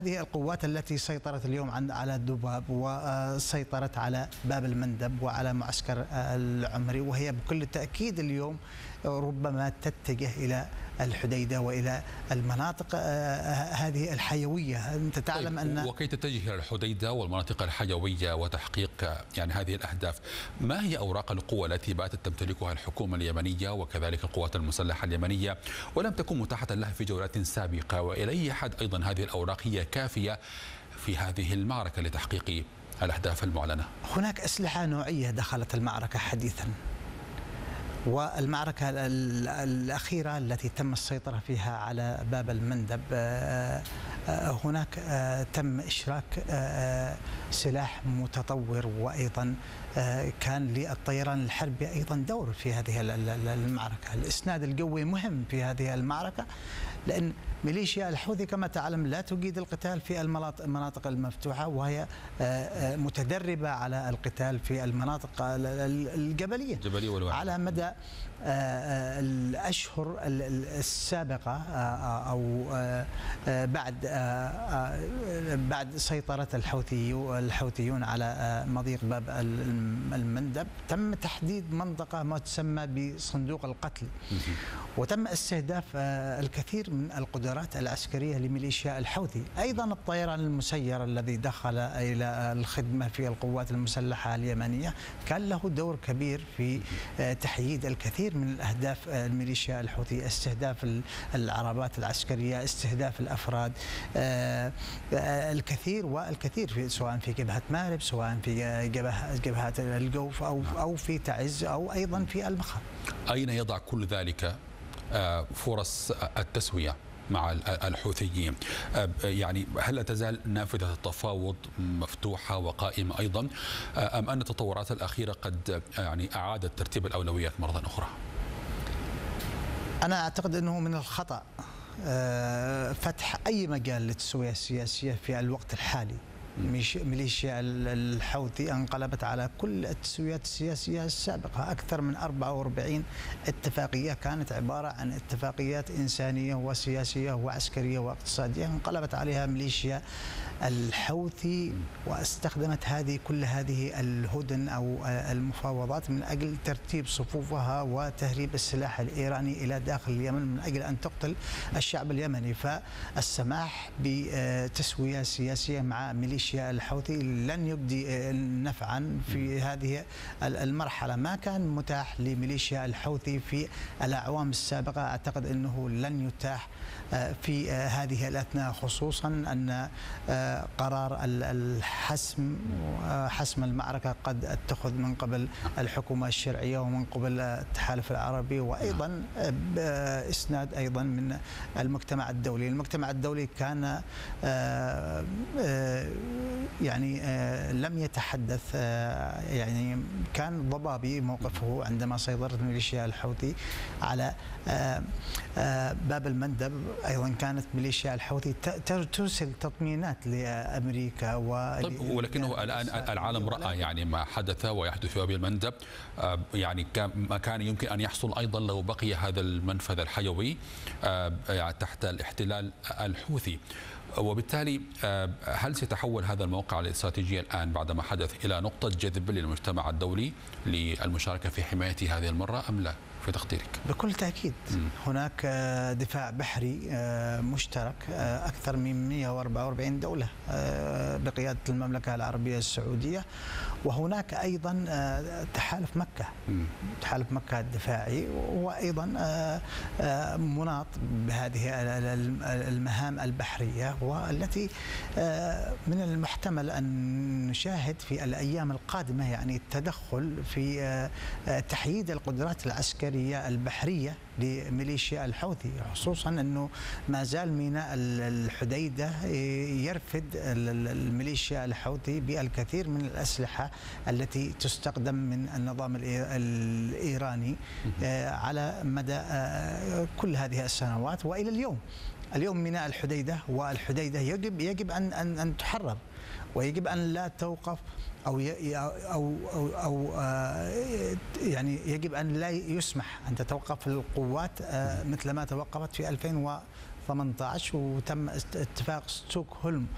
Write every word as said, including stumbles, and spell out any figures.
هذه القوات التي سيطرت اليوم عن على الذباب وسيطرت على باب المندب وعلى معسكر العمري، وهي بكل تأكيد اليوم ربما تتجه إلى الحديدة وإلى المناطق هذه الحيوية. أنت تعلم طيب، أن وكي تتجه إلى الحديدة والمناطق الحيوية وتحقيق يعني هذه الأهداف، ما هي أوراق القوة التي باتت تمتلكها الحكومة اليمنية وكذلك القوات المسلحة اليمنية ولم تكن متاحة لها في جولات سابقة، وإلى أي حد أيضا هذه الأوراق هي كافية في هذه المعركة لتحقيق الأهداف المعلنة؟ هناك أسلحة نوعية دخلت المعركة حديثا، والمعركة الأخيرة التي تم السيطرة فيها على باب المندب هناك تم إشراك سلاح متطور، وأيضا كان للطيران الحربي أيضا دور في هذه المعركة. الإسناد القوي مهم في هذه المعركة، لأن ميليشيا الحوثي كما تعلم لا تجيد القتال في المناطق المفتوحة، وهي متدربة على القتال في المناطق الجبلية على مدى الأشهر السابقة أو بعد بعد سيطرة الحوثيون على مضيق باب المندب. تم تحديد منطقة ما تسمى بصندوق القتل، وتم استهداف الكثير من القدرات العسكرية لميليشيا الحوثي. أيضا الطيران المسير الذي دخل إلى الخدمة في القوات المسلحة اليمنية كان له دور كبير في تحييد الكثير من الأهداف الميليشيا الحوثي، استهداف العربات العسكرية، استهداف الأفراد، الكثير والكثير في سواء في جبهة مارب، سواء في جبهات الجوف أو أو في تعز أو أيضا في المخا. أين يضع كل ذلك فرص التسوية مع الحوثيين؟ يعني هل لا تزال نافذة التفاوض مفتوحة وقائمة أيضا، أم أن التطورات الأخيرة قد يعني أعادت ترتيب الأولويات مرة أخرى؟ أنا أعتقد أنه من الخطأ فتح أي مجال للتسوية السياسية في الوقت الحالي. ميليشيا الحوثي انقلبت على كل التسويات السياسية السابقة. أكثر من أربعة وأربعين اتفاقية كانت عبارة عن اتفاقيات إنسانية وسياسية وعسكرية واقتصادية، انقلبت عليها ميليشيا الحوثي واستخدمت هذه كل هذه الهدن أو المفاوضات من أجل ترتيب صفوفها وتهريب السلاح الإيراني إلى داخل اليمن من أجل أن تقتل الشعب اليمني. فالسماح بتسوية سياسية مع ميليشيا الحوثي لن يجدي نفعا في هذه المرحلة. ما كان متاح لميليشيا الحوثي في الأعوام السابقة أعتقد أنه لن يتاح في هذه الأثناء، خصوصا أن قرار الحسم حسم المعركة قد اتخذ من قبل الحكومة الشرعية ومن قبل التحالف العربي، وأيضا إسناد أيضا من المجتمع الدولي. المجتمع الدولي كان يعني لم يتحدث، يعني كان ضبابي موقفه عندما سيطرت ميليشيا الحوثي على باب المندب. أيضا كانت ميليشيا الحوثي ترسل تطمينات لأمريكا و طيب، ولكنه الآن العالم رأى يعني ما حدث ويحدث في باب المندب، يعني ما كان يمكن أن يحصل أيضا لو بقي هذا المنفذ الحيوي تحت الاحتلال الحوثي. وبالتالي هل سيتحول هذا الموقع الاستراتيجي الآن بعدما حدث إلى نقطة جذب للمجتمع الدولي للمشاركة في حمايته هذه المرة أم لا في تقديرك؟ بكل تأكيد. م. هناك دفاع بحري مشترك أكثر من مئة وأربعة وأربعين دولة بقيادة المملكة العربية السعودية، وهناك أيضا تحالف مكة م. تحالف مكة الدفاعي، وأيضا مناط بهذه المهام البحرية، والتي من المحتمل أن نشاهد في الأيام القادمة يعني التدخل في تحييد القدرات العسكرية البحرية لميليشيا الحوثي، خصوصا أنه ما زال ميناء الحديدة يرفد الميليشيا الحوثي بالكثير من الأسلحة التي تستخدم من النظام الإيراني على مدى كل هذه السنوات وإلى اليوم. اليوم ميناء الحديدة والحديدة يجب يجب أن أن أن تحرر، ويجب أن لا توقف أو أو أو, أو يعني يجب أن لا يسمح أن تتوقف القوات مثل ما توقفت في ألفين وثمانية عشر وتم اتفاق ستوكهولم